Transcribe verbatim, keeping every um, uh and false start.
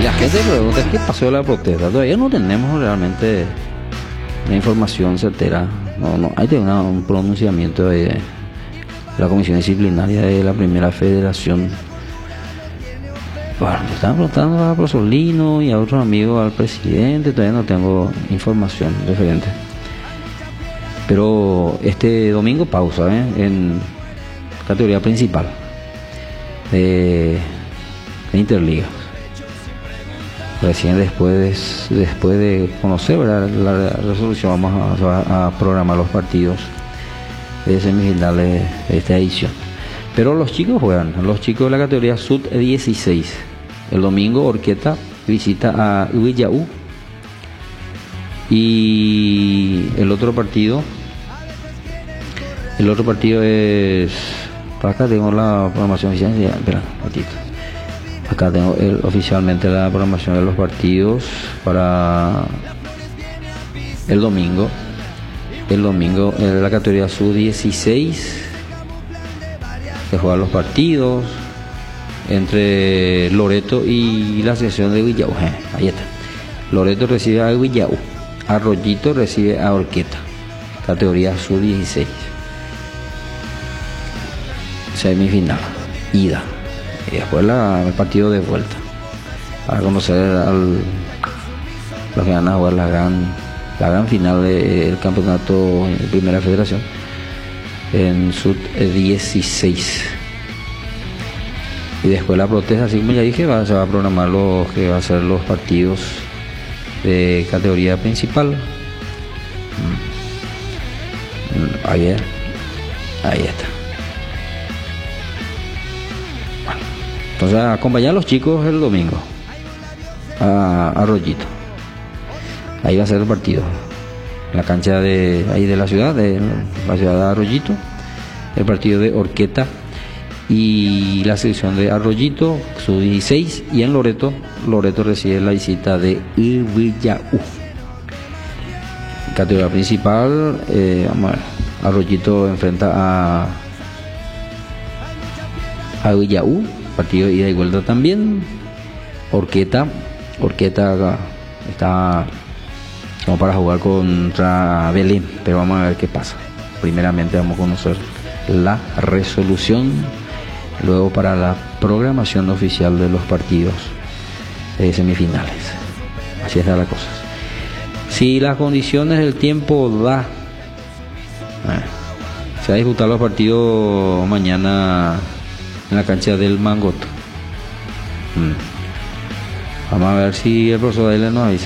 Y la gente pregunta, ¿qué pasó de la protesta? Todavía no tenemos realmente la información certera. No, no, hay una, un pronunciamiento de la Comisión Disciplinaria de la Primera Federación. Bueno, me estaban preguntando a Prosolino y a otros amigos, al presidente, todavía no tengo información referente. Pero este domingo pausa, ¿eh? En categoría principal de, de Interliga. Recién después de, después de conocer, ¿verdad?, la resolución, vamos a, a programar los partidos de semifinales de esta edición. Pero los chicos juegan, los chicos de la categoría sub dieciséis. El domingo Orqueta visita a Huillaú. Y el otro partido, el otro partido es, para acá tengo la programación oficial, espera un ratito. Acá tengo el, oficialmente la programación de los partidos para el domingo. El domingo en la categoría sub dieciséis se juegan los partidos entre Loreto y la selección de Huillaú. Eh, ahí está. Loreto recibe a Huillaú. Arroyito recibe a Orqueta. Categoría sub dieciséis. Semifinal. Ida. Y después la, el partido de vuelta. Para conocer al los que van a jugar la gran, la gran final del campeonato de Primera Federación en sub dieciséis. Y después la protesta, así como ya dije, va, se va a programar lo que va a ser los partidos de categoría principal. Ahí, ahí está. Bueno, entonces acompañar a los chicos el domingo a Arroyito. Ahí va a ser el partido, en la cancha de ahí de la ciudad, de la ciudad de Arroyito, el partido de Orqueta y la selección de Arroyito, sub dieciséis, y en Loreto, Loreto recibe la visita de Huillaú. Categoría principal, eh, vamos a ver, Arroyito enfrenta a a Huillaú, partido de ida y vuelta también. Orqueta, Orqueta está como para jugar contra Belén, pero vamos a ver qué pasa. Primeramente vamos a conocer la resolución, luego para la programación oficial de los partidos de semifinales. Así está la cosa. Si las condiciones del tiempo da, eh, se va a disputar los partidos mañana en la cancha del Mangoto. Mm. Vamos a ver si el profesor Aile nos avisa.